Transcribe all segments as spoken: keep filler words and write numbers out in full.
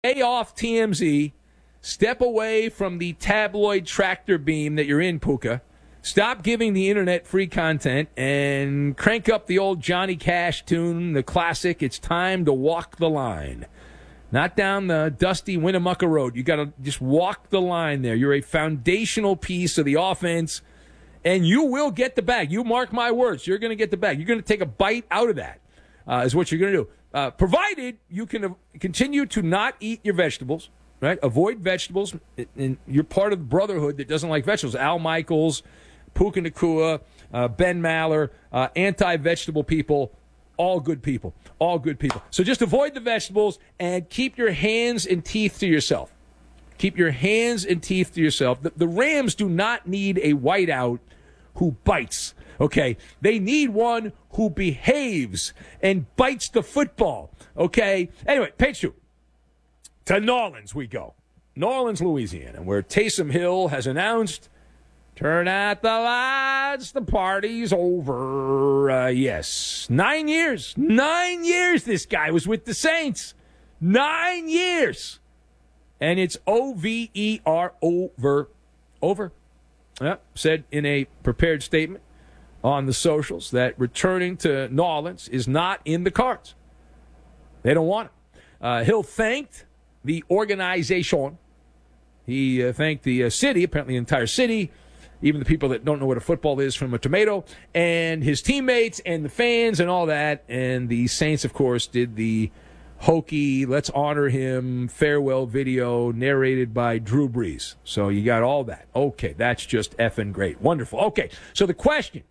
Stay off T M Z. Step away from the tabloid tractor beam that you're in, Puka. Stop giving the internet free content and crank up the old Johnny Cash tune, the classic, It's Time to Walk the Line. Not down the dusty Winnemucca Road. You got to just walk the line there. You're a foundational piece of the offense, and you will get the bag. You mark my words. You're going to get the bag. You're going to take a bite out of that, uh, is what you're going to do. Uh, provided you can uh, continue to not eat your vegetables, right? Avoid vegetables. And you're part of the brotherhood that doesn't like vegetables. Al Michaels, Puka Nacua, uh, Ben Maller, uh, anti-vegetable people, all good people, all good people. So just avoid the vegetables and keep your hands and teeth to yourself. Keep your hands and teeth to yourself. The, the Rams do not need a whiteout who bites, okay? They need one who behaves and bites the football, okay? Anyway, page two. To New Orleans we go. New Orleans, Louisiana, where Taysom Hill has announced, turn out the lights, the party's over. Uh, yes, nine years. Nine years this guy was with the Saints. Nine years. And it's O V E R, over. Over. Yep, said in a prepared statement on the socials that returning to New Orleans is not in the cards. They don't want it. Uh, Hill thanked the organization. He uh, thanked the uh, city, apparently the entire city, even the people that don't know what a football is from a tomato, and his teammates and the fans and all that. And the Saints, of course, did the hokey, let's honor him, farewell video narrated by Drew Brees. So you got all that. Okay, that's just effing great. Wonderful. Okay, so the question,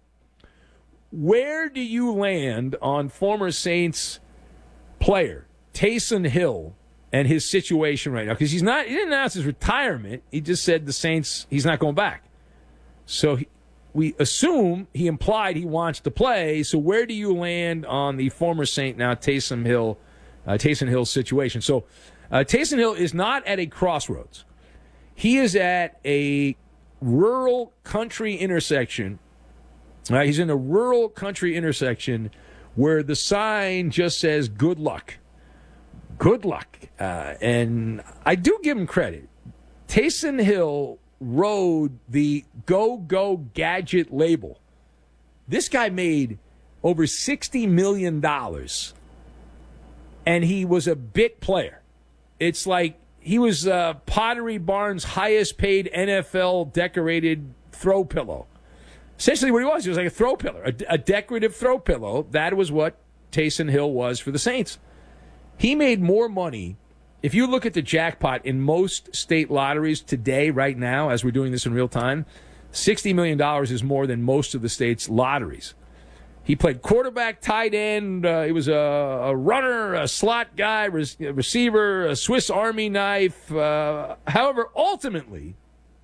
where do you land on former Saints player Taysom Hill and his situation right now? Because he's not, he didn't announce his retirement. He just said the Saints, he's not going back. So he, we assume he implied he wants to play. So where do you land on the former Saint now, Taysom Hill, uh, Taysom Hill's situation? So uh, Taysom Hill is not at a crossroads. He is at a rural country intersection. Uh, he's in a rural country intersection where the sign just says, good luck. Good luck. Uh, and I do give him credit. Taysom Hill rode the Go Go Gadget label. This guy made over sixty million dollars, and he was a bit player. It's like he was uh, Pottery Barn's highest paid N F L decorated throw pillow. Essentially what he was, he was like a throw pillow, a, a decorative throw pillow. That was what Taysom Hill was for the Saints. He made more money. If you look at the jackpot in most state lotteries today, right now, as we're doing this in real time, sixty million dollars is more than most of the state's lotteries. He played quarterback, tight end. Uh, he was a, a runner, a slot guy, re- receiver, a Swiss Army knife. Uh, however, ultimately,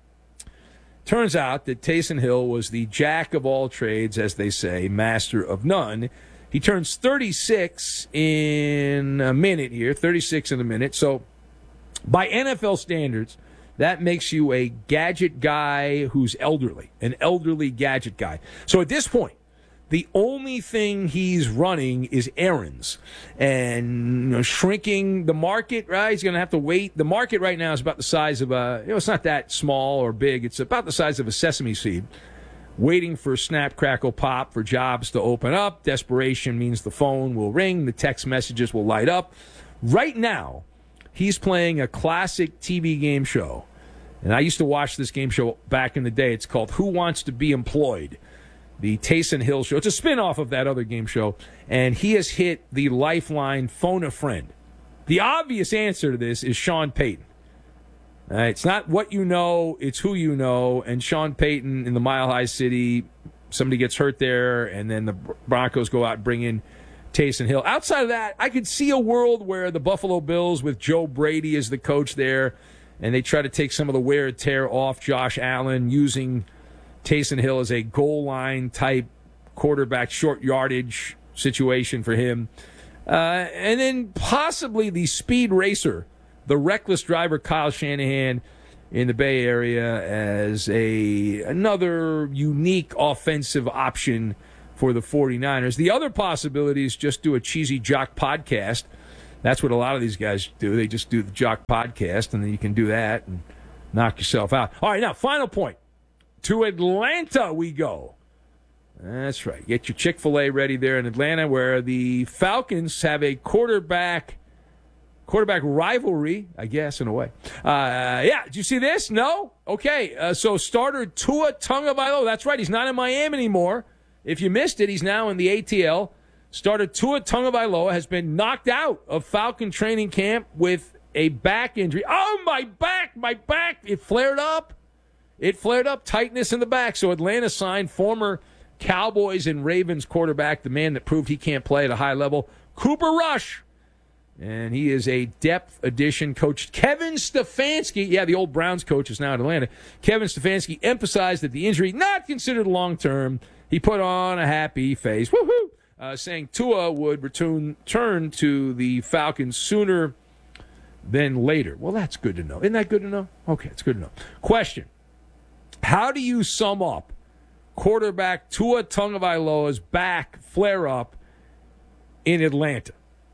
turns out that Taysom Hill was the jack of all trades, as they say, master of none. He turns thirty-six in a minute here, thirty-six in a minute. So by N F L standards, that makes you a gadget guy who's elderly, an elderly gadget guy. So at this point, the only thing he's running is errands and you know, shrinking the market, right? He's going to have to wait. The market right now is about the size of a, you know, it's not that small or big. It's about the size of a sesame seed. Waiting for snap, crackle, pop for jobs to open up. Desperation means the phone will ring, the text messages will light up. Right now, he's playing a classic T V game show. And I used to watch this game show back in the day. It's called Who Wants to Be Employed? The Taysom Hill Show. It's a spin-off of that other game show. And he has hit the lifeline phone a friend. The obvious answer to this is Sean Payton. Uh, it's not what you know, it's who you know. And Sean Payton in the Mile High City, somebody gets hurt there, and then the Broncos go out and bring in Taysom Hill. Outside of that, I could see a world where the Buffalo Bills with Joe Brady as the coach there, and they try to take some of the wear and tear off Josh Allen using Taysom Hill as a goal line type quarterback, short yardage situation for him. Uh, and then possibly the speed racer, the reckless driver Kyle Shanahan in the Bay Area as a another unique offensive option for the 49ers. The other possibility is just do a cheesy jock podcast. That's what a lot of these guys do. They just do the Jock podcast, and then you can do that and knock yourself out. All right, now, final point. To Atlanta we go. That's right. Get your Chick-fil-A ready there in Atlanta, where the Falcons have a quarterback quarterback rivalry, I guess, in a way. Uh, yeah, did you see this? No? Okay, uh, so starter Tua Tagovailoa, that's right, he's not in Miami anymore. If you missed it, he's now in the A T L. Starter Tua Tagovailoa has been knocked out of Falcon training camp with a back injury. Oh, my back, my back. It flared up. It flared up, tightness in the back. So Atlanta signed former Cowboys and Ravens quarterback, the man that proved he can't play at a high level, Cooper Rush. And he is a depth addition. Coach Kevin Stefanski, yeah, the old Browns coach is now in Atlanta. Kevin Stefanski emphasized that the injury not considered long-term. He put on a happy face, woohoo, uh, saying Tua would return turn to the Falcons sooner than later. Well, that's good to know. Isn't that good to know? Okay, it's good to know. Question: how do you sum up quarterback Tua Tagovailoa's back flare-up in Atlanta?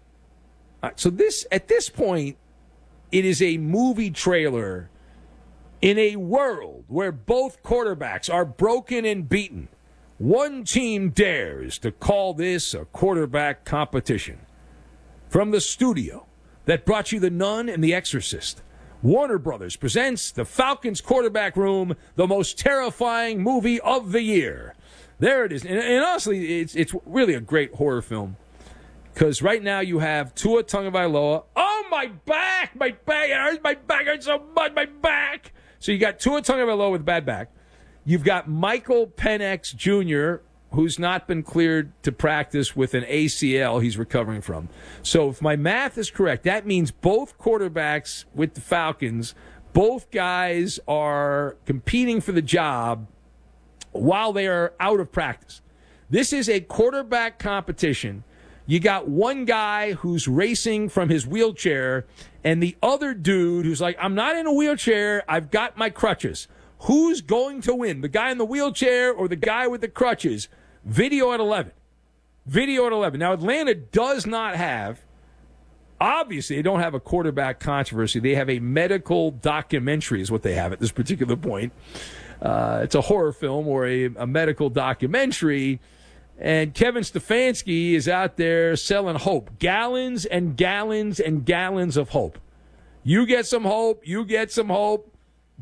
All right, so this, at this point, it is a movie trailer in a world where both quarterbacks are broken and beaten. One team dares to call this a quarterback competition. From the studio that brought you The Nun and The Exorcist, Warner Brothers presents The Falcons Quarterback Room, the most terrifying movie of the year. There it is. And, and honestly, it's it's really a great horror film. Because right now you have Tua Tagovailoa. Oh, my back! My back! It hurts. My back hurts so much. My back! So you got Tua Tagovailoa with a bad back. You've got Michael Penix Junior, who's not been cleared to practice with an A C L he's recovering from. So if my math is correct, that means both quarterbacks with the Falcons, both guys are competing for the job while they are out of practice. This is a quarterback competition. You got one guy who's racing from his wheelchair and the other dude who's like, I'm not in a wheelchair, I've got my crutches. Who's going to win, the guy in the wheelchair or the guy with the crutches? Video at eleven. Video at eleven. Now, Atlanta does not have, obviously, they don't have a quarterback controversy. They have a medical documentary is what they have at this particular point. Uh, it's a horror film or a, a medical documentary. And Kevin Stefanski is out there selling hope. Gallons and gallons and gallons of hope. You get some hope. You get some hope.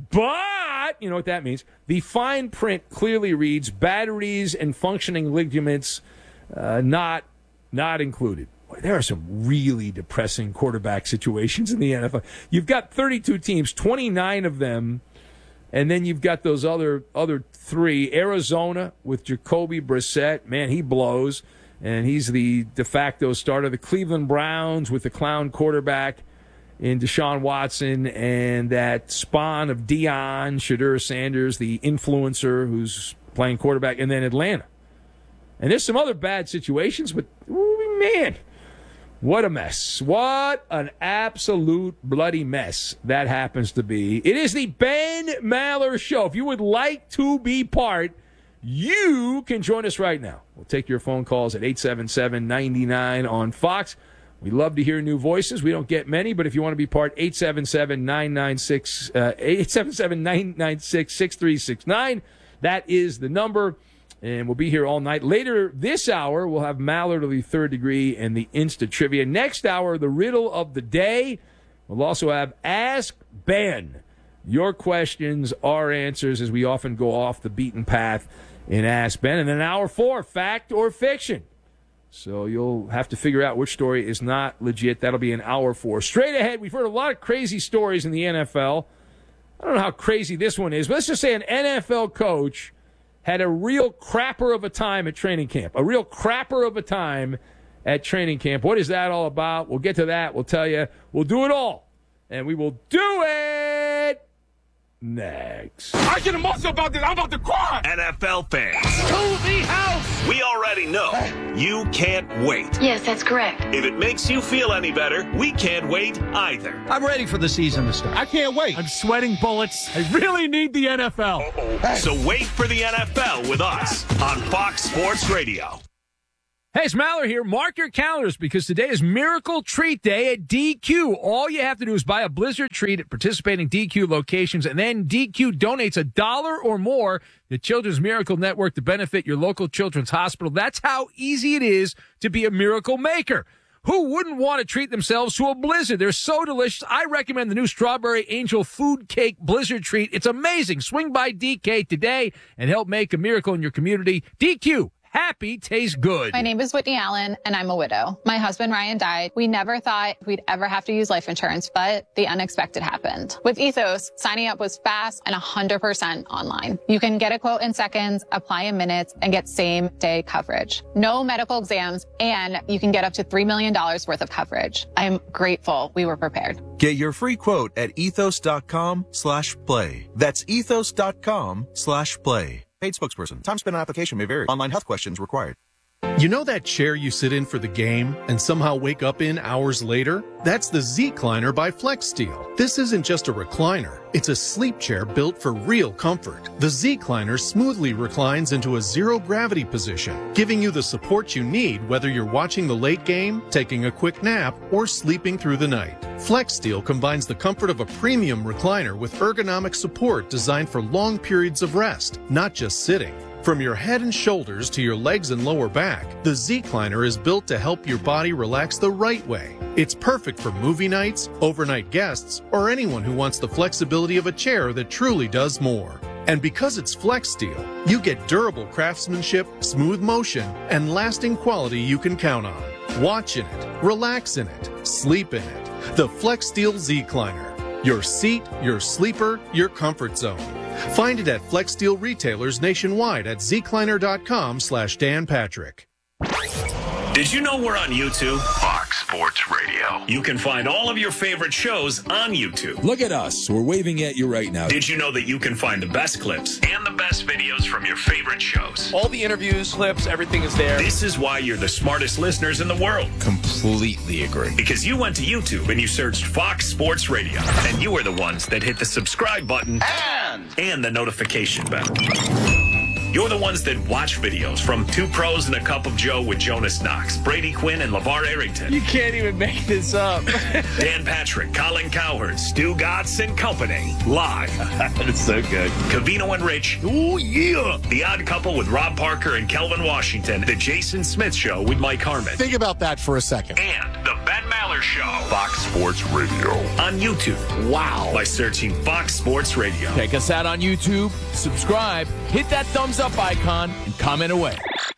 But, you know what that means. The fine print clearly reads batteries and functioning ligaments uh, not, not included. Boy, there are some really depressing quarterback situations in the N F L. You've got thirty-two teams, twenty-nine of them. And then you've got those other other three. Arizona with Jacoby Brissett. Man, he blows. And he's the de facto starter. The Cleveland Browns with the clown quarterback in Deshaun Watson. And that spawn of Deion, Shadur Sanders, the influencer who's playing quarterback. And then Atlanta. And there's some other bad situations. But, ooh, man, what a mess. What an absolute bloody mess that happens to be. It is the Ben Maller Show. If you would like to be part, you can join us right now. We'll take your phone calls at eight seven seven, nine nine on Fox. We love to hear new voices. We don't get many, but if you want to be part, eight seven seven, nine nine six, eight seven seven, nine nine six, six three six nine. That is the number. And we'll be here all night. Later this hour, we'll have Mallard of the Third Degree and the Insta Trivia. Next hour, the riddle of the day. We'll also have Ask Ben. Your questions, our answers, as we often go off the beaten path in Ask Ben. And then hour four, fact or fiction. So you'll have to figure out which story is not legit. That'll be in hour four. Straight ahead, we've heard a lot of crazy stories in the N F L. I don't know how crazy this one is, but let's just say an N F L coach had a real crapper of a time at training camp. A real crapper of a time at training camp. What is that all about? We'll get to that. We'll tell you. We'll do it all. And we will do it next. I get emotional about this. I'm about to cry. N F L fans. To the house. We already know you can't wait. Yes, that's correct. If it makes you feel any better, we can't wait either. I'm ready for the season to start. I can't wait. I'm sweating bullets. I really need the N F L. Uh-oh. So wait for the N F L with us on Fox Sports Radio. Hey, it's Maller here. Mark your calendars because today is Miracle Treat Day at D Q. All you have to do is buy a Blizzard treat at participating D Q locations, and then D Q donates a dollar or more to Children's Miracle Network to benefit your local children's hospital. That's how easy it is to be a miracle maker. Who wouldn't want to treat themselves to a Blizzard? They're so delicious. I recommend the new Strawberry Angel Food Cake Blizzard treat. It's amazing. Swing by D K today and help make a miracle in your community. D Q. Happy tastes good. My name is Whitney Allen, and I'm a widow. My husband, Ryan, died. We never thought we'd ever have to use life insurance, but the unexpected happened. With Ethos, signing up was fast and one hundred percent online. You can get a quote in seconds, apply in minutes, and get same-day coverage. No medical exams, and you can get up to three million dollars worth of coverage. I'm grateful we were prepared. Get your free quote at ethos.com slash play. That's ethos.com slash play. Paid spokesperson. Time spent on application may vary. Online health questions required. You know that chair you sit in for the game and somehow wake up in hours later? That's the Z-Cliner by FlexSteel. This isn't just a recliner. It's a sleep chair built for real comfort. The Z-Cliner smoothly reclines into a zero-gravity position, giving you the support you need whether you're watching the late game, taking a quick nap, or sleeping through the night. FlexSteel combines the comfort of a premium recliner with ergonomic support designed for long periods of rest, not just sitting. From your head and shoulders to your legs and lower back, the Z-Cliner is built to help your body relax the right way. It's perfect for movie nights, overnight guests, or anyone who wants the flexibility of a chair that truly does more. And because it's FlexSteel, you get durable craftsmanship, smooth motion, and lasting quality you can count on. Watch in it, relax in it, sleep in it. The FlexSteel Z-Cliner. Your seat, your sleeper, your comfort zone. Find it at FlexSteel retailers nationwide at zcliner.com slash Dan Patrick. Did you know we're on YouTube? Fox Sports Radio. You can find all of your favorite shows on YouTube. Look at us. We're waving at you right now. Did you know that you can find the best clips and the best videos from your favorite shows? All the interviews, clips, everything is there. This is why you're the smartest listeners in the world. Completely agree. Because you went to YouTube and you searched Fox Sports Radio. And you were the ones that hit the subscribe button And, and the notification bell. You're the ones that watch videos from Two Pros and a Cup of Joe with Jonas Knox, Brady Quinn, and LeVar Arrington. You can't even make this up. Dan Patrick, Colin Cowherd, Stu Gatz, and company. Live. it's so good. Covino and Rich. Oh, yeah. The Odd Couple with Rob Parker and Kelvin Washington. The Jason Smith Show with Mike Harmon. Think about that for a second. And the Ben Maller Show. Fox Sports Radio. On YouTube. Wow. By searching Fox Sports Radio. Check us out on YouTube, subscribe, hit that thumbs up icon, and comment away.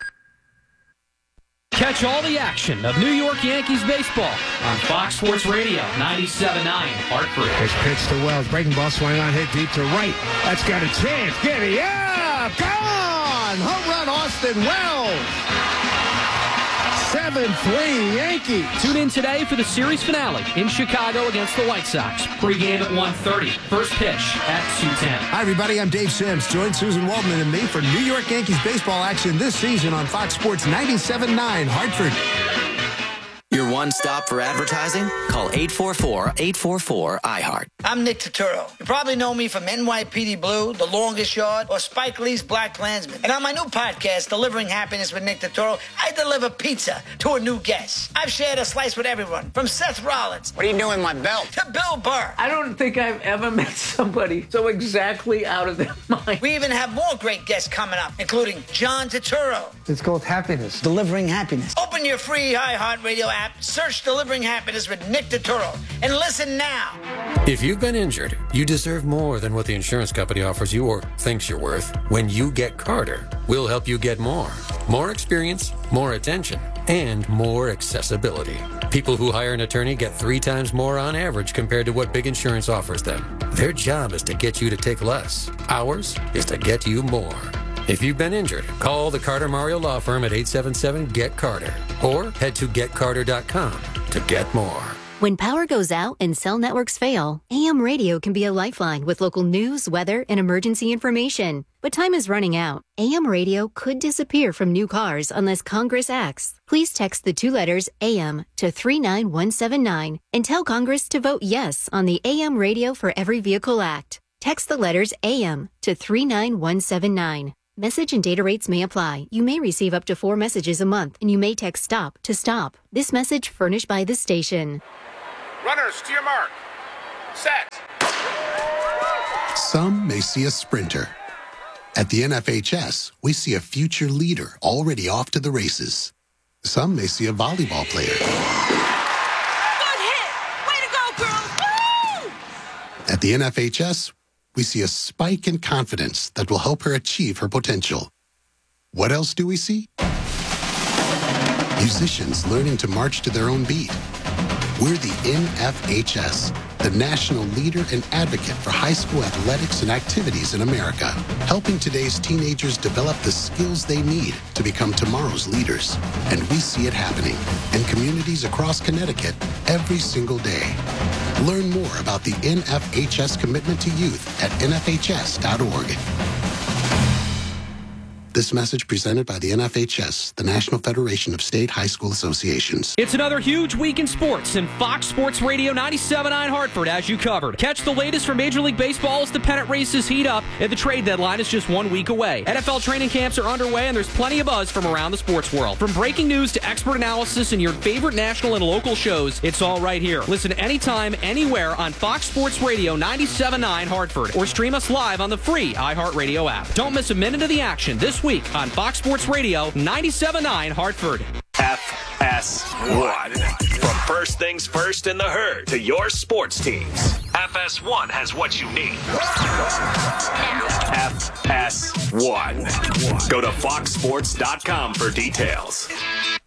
Catch all the action of New York Yankees baseball on Fox Sports Radio, ninety-seven point nine Hartford. His pitch to Wells. Breaking ball swung on, hit deep to right. That's got a chance. Giddy up. Gone. Home run, Austin Wells. seven three Yankees. Tune in today for the series finale in Chicago against the White Sox. Pre-game at one thirty. First pitch at two ten. Hi, everybody. I'm Dave Sims. Join Susan Waldman and me for New York Yankees baseball action this season on Fox Sports ninety-seven point nine Hartford. Your one stop for advertising? Call eight four four, eight four four, I heart. I'm Nick Turturro. You probably know me from N Y P D Blue, The Longest Yard, or Spike Lee's Black Klansman. And on my new podcast, Delivering Happiness with Nick Turturro, I deliver pizza to a new guest. I've shared a slice with everyone, from Seth Rollins. What are you doing with my belt? To Bill Burr. I don't think I've ever met somebody so exactly out of their mind. We even have more great guests coming up, including John Turturro. It's called Happiness. Delivering Happiness. Open your free iHeartRadio app, search Delivering Happiness with Nick Turturro, and listen now. If you've been injured, you deserve more than what the insurance company offers you or thinks you're worth. When you get Carter, we'll help you get more. More experience, more attention, and more accessibility. People who hire an attorney get three times more on average compared to what big insurance offers them. Their job is to get you to take less. Ours is to get you more. If you've been injured, call the Carter Mario Law Firm at eight seven seven, G E T Carter or head to get carter dot com to get more. When power goes out and cell networks fail, A M radio can be a lifeline with local news, weather, and emergency information. But time is running out. A M radio could disappear from new cars unless Congress acts. Please text the two letters A M to three nine one seven nine and tell Congress to vote yes on the A M Radio for Every Vehicle Act. Text the letters A M to three nine one seven nine. Message and data rates may apply. You may receive up to four messages a month, and you may text STOP to stop. This message furnished by the station. Runners, to your mark. Set. Some may see a sprinter. At the N F H S, we see a future leader already off to the races. Some may see a volleyball player. Good hit! Way to go, girls! Woo! At the N F H S, we see a spike in confidence that will help her achieve her potential. What else do we see? Musicians learning to march to their own beat. We're the N F H S, the national leader and advocate for high school athletics and activities in America, helping today's teenagers develop the skills they need to become tomorrow's leaders. And we see it happening in communities across Connecticut every single day. Learn more about the N F H S commitment to youth at N F H S dot org. This message presented by the N F H S, the National Federation of State High School Associations. It's another huge week in sports, and Fox Sports Radio ninety-seven point nine Hartford has you covered. Catch the latest from Major League Baseball as the pennant races heat up, and the trade deadline is just one week away. N F L training camps are underway, and there's plenty of buzz from around the sports world. From breaking news to expert analysis and your favorite national and local shows, it's all right here. Listen anytime, anywhere on Fox Sports Radio ninety-seven point nine Hartford, or stream us live on the free iHeartRadio app. Don't miss a minute of the action this week on Fox Sports Radio ninety-seven point nine Hartford. F S one. From first things first in the herd to your sports teams, F S one has what you need. F S one. Go to fox sports dot com for details.